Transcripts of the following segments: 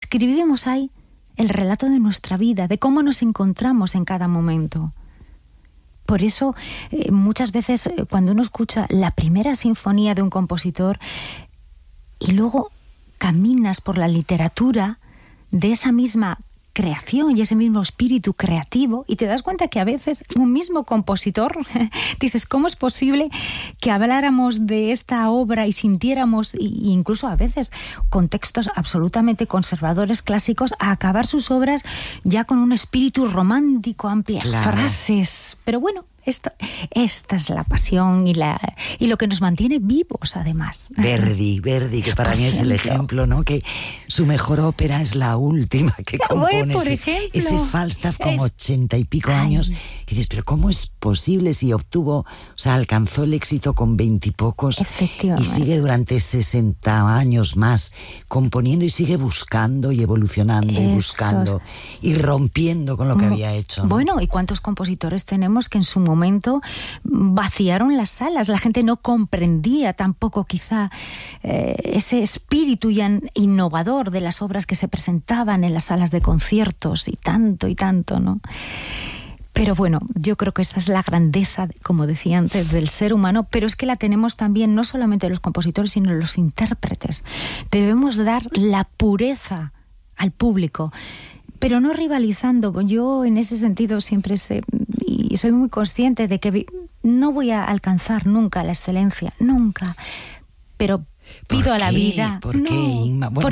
escribimos ahí el relato de nuestra vida, de cómo nos encontramos en cada momento. Por eso, muchas veces, cuando uno escucha la primera sinfonía de un compositor y luego caminas por la literatura de esa misma creación y ese mismo espíritu creativo, y te das cuenta que a veces un mismo compositor, dices, ¿cómo es posible que habláramos de esta obra y sintiéramos, incluso a veces con textos absolutamente conservadores clásicos, a acabar sus obras ya con un espíritu romántico, amplias frases? Pero bueno, esta es la pasión y lo que nos mantiene vivos, además. Verdi, que para mí es el ejemplo, ¿no? Que su mejor ópera es la última que compone. Ese Falstaff con 80 y pico años. Que dices, pero ¿cómo es posible si alcanzó el éxito con 20 y pocos y sigue durante 60 años más componiendo y sigue buscando y evolucionando y buscando y rompiendo con lo que había hecho, ¿no? Bueno, ¿y cuántos compositores tenemos que en su momento vaciaron las salas? La gente no comprendía tampoco quizá ese espíritu innovador de las obras que se presentaban en las salas de conciertos y tanto, ¿no? Pero bueno, yo creo que esta es la grandeza, como decía antes, del ser humano, pero es que la tenemos también no solamente los compositores, sino los intérpretes. Debemos dar la pureza al público, pero no rivalizando. Yo en ese sentido siempre sé, y soy muy consciente de que no voy a alcanzar nunca la excelencia, nunca, pero pido a la vida. ¿Por qué, Inma? Bueno,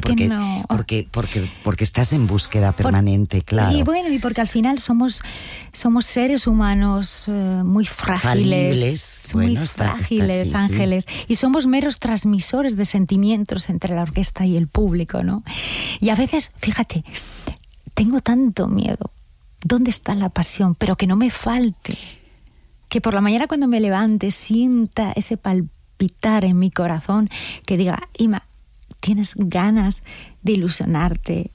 porque estás en búsqueda permanente, claro. Y bueno, y porque al final somos seres humanos muy frágiles, frágiles, ángeles, sí. Y somos meros transmisores de sentimientos entre la orquesta y el público, ¿no? Y a veces, fíjate, tengo tanto miedo. ¿Dónde está la pasión? Pero que no me falte. Que por la mañana cuando me levante sienta ese palpitar en mi corazón, que diga, Inma, tienes ganas de ilusionarte,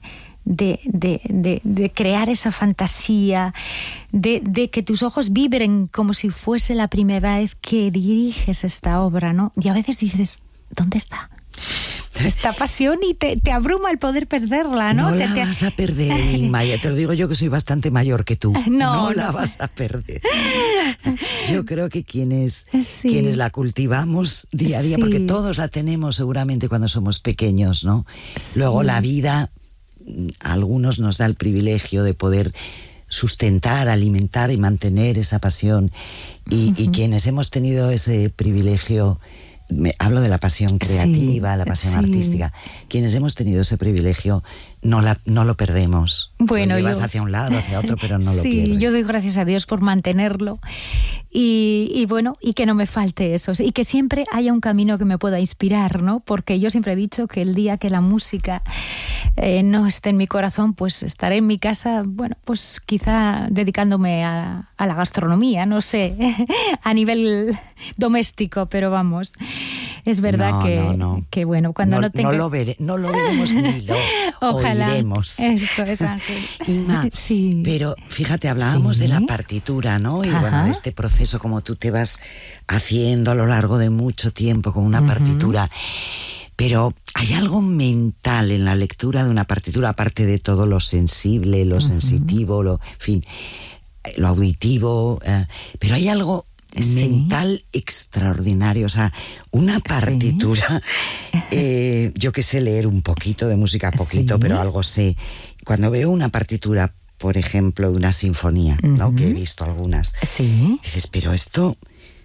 de crear esa fantasía, de que tus ojos vibren como si fuese la primera vez que diriges esta obra, ¿no? Y a veces dices, ¿dónde está esta pasión? Y te abruma el poder perderla, ¿no? No la vas a perder, Inma. Ya te lo digo yo, que soy bastante mayor que tú. No la vas a perder. Yo creo que quienes la cultivamos día a día, porque todos la tenemos seguramente cuando somos pequeños, ¿no? Sí. Luego la vida, a algunos nos da el privilegio de poder sustentar, alimentar y mantener esa pasión. Y quienes hemos tenido ese privilegio, hablo de la pasión creativa, la pasión artística. Quienes hemos tenido ese privilegio no lo perdemos. Bueno, lo llevas hacia un lado, hacia otro, pero no lo pierdes. Yo doy gracias a Dios por mantenerlo y bueno, y que no me falte eso, y que siempre haya un camino que me pueda inspirar, ¿no? Porque yo siempre he dicho que el día que la música no esté en mi corazón, pues estaré en mi casa, bueno, pues quizá dedicándome a la gastronomía, no sé, a nivel doméstico, pero vamos, es verdad que bueno, cuando no tenga... No lo veremos ni lo oiremos. Esto es, Ángel. Inma, pero fíjate, hablábamos de la partitura, ¿no? Y bueno, de este proceso como tú te vas haciendo a lo largo de mucho tiempo con una partitura. Pero hay algo mental en la lectura de una partitura, aparte de todo lo sensible, lo sensitivo, lo auditivo, pero hay algo mental extraordinario. O sea, una partitura, yo que sé leer un poquito de música, pero algo sé. Cuando veo una partitura, por ejemplo, de una sinfonía, ¿no? Que he visto algunas, dices, pero esto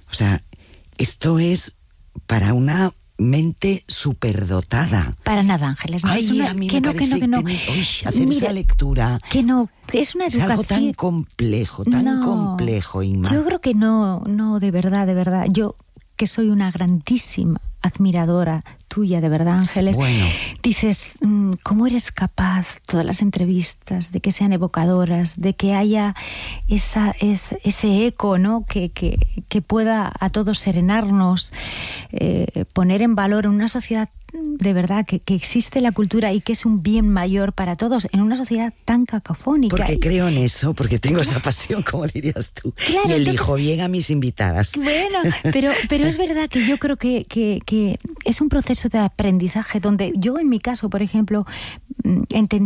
es para una mente superdotada. Para nada, Ángeles. No, a mí me parece hacer esa lectura. Que no, es una educación. Es algo tan complejo, Inma. Yo creo que no, de verdad. Yo, que soy una grandísima admiradora tuya, de verdad, Ángeles. Bueno. Dices, ¿cómo eres capaz, todas las entrevistas, de que sean evocadoras, de que haya ese eco, ¿no? Que pueda a todos serenarnos, poner en valor en una sociedad de verdad que existe la cultura y que es un bien mayor para todos en una sociedad tan cacofónica? Porque creo en eso, porque tengo esa pasión, como dirías tú, claro, y elijo bien a mis invitadas. Bueno, pero es verdad que yo creo que es un proceso de aprendizaje donde yo, en mi caso, por ejemplo, entendí